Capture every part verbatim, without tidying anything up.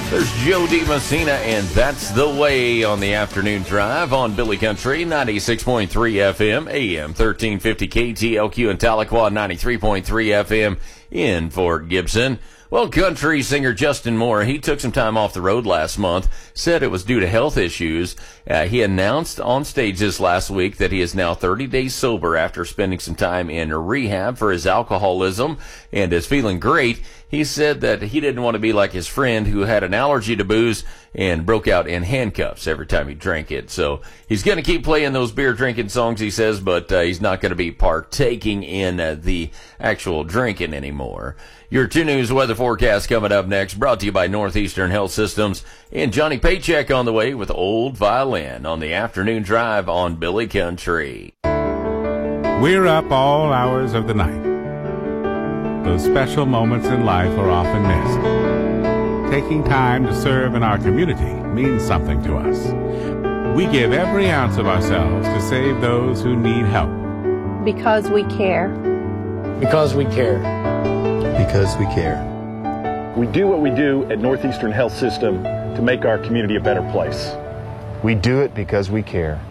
There's Joe DiMessina, and That's the Way on the afternoon drive on Billy Country, ninety-six point three F M, A M thirteen fifty K T L Q in Tahlequah, ninety-three point three F M in Fort Gibson. Well, country singer Justin Moore, he took some time off the road last month, said it was due to health issues. Uh, he announced on stage this last week that he is now thirty days sober after spending some time in rehab for his alcoholism and is feeling great. He said that he didn't want to be like his friend who had an allergy to booze and broke out in handcuffs every time he drank it. So he's going to keep playing those beer drinking songs, he says, but uh, he's not going to be partaking in uh, the actual drinking anymore. Your two News weather forecast coming up next, brought to you by Northeastern Health Systems, and Johnny Paycheck on the way with Old Violin on the afternoon drive on Billy Country. We're up all hours of the night. Those special moments in life are often missed. Taking time to serve in our community means something to us. We give every ounce of ourselves to save those who need help. Because we care. Because we care. Because we care. We do what we do at Northeastern Health System to make our community a better place. We do it because we care.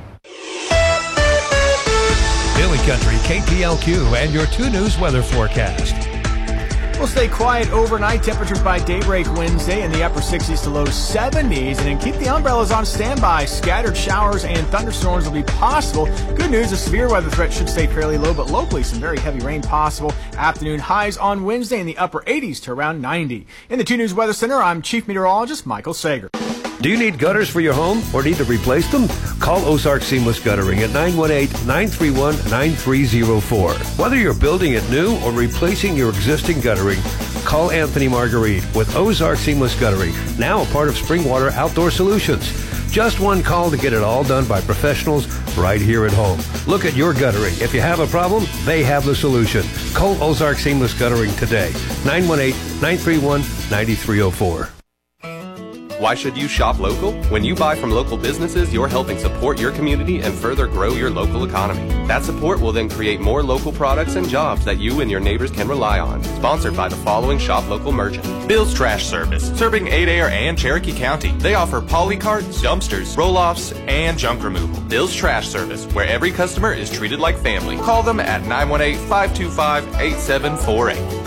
Billy Country, K T L Q, and your two News weather forecast. We'll stay quiet overnight. Temperatures by daybreak Wednesday in the upper sixties to low seventies. And then keep the umbrellas on standby. Scattered showers and thunderstorms will be possible. Good news, a severe weather threat should stay fairly low, but locally some very heavy rain possible. Afternoon highs on Wednesday in the upper eighties to around ninety. In the two News Weather Center, I'm Chief Meteorologist Michael Sager. Do you need gutters for your home or need to replace them? Call Ozark Seamless Guttering at nine one eight, nine three one, nine three zero four. Whether you're building it new or replacing your existing guttering, call Anthony Marguerite with Ozark Seamless Guttering, now a part of Springwater Outdoor Solutions. Just one call to get it all done by professionals right here at home. Look at your guttering. If you have a problem, they have the solution. Call Ozark Seamless Guttering today, nine one eight, nine three one, nine three zero four. Why should you shop local? When you buy from local businesses, you're helping support your community and further grow your local economy. That support will then create more local products and jobs that you and your neighbors can rely on. Sponsored by the following shop local merchant. Bill's Trash Service, serving Adair and Cherokee County. They offer poly carts, dumpsters, roll-offs, and junk removal. Bill's Trash Service, where every customer is treated like family. Call them at nine one eight, five two five, eight seven four eight.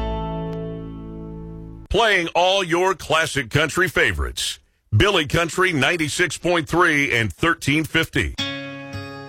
Playing all your classic country favorites. Billy Country ninety-six point three and thirteen fifty.